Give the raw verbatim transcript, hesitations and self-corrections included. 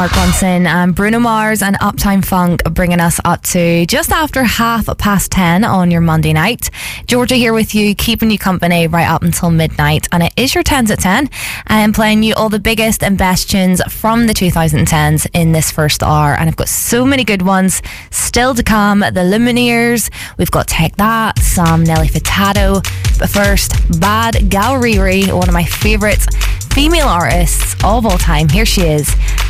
Mark Ronson and Bruno Mars and Uptown Funk bringing us up to just after half past ten on your Monday night. Georgia here with you, keeping you company right up until midnight, and it is your tens at ten. I'm playing you all the biggest and best tunes from the twenty tens in this first hour, and I've got so many good ones still to come. The Lumineers, we've got Take That, some Nelly Furtado, but first, Bad Gal Riri, one of my favourite female artists of all time. Here she is,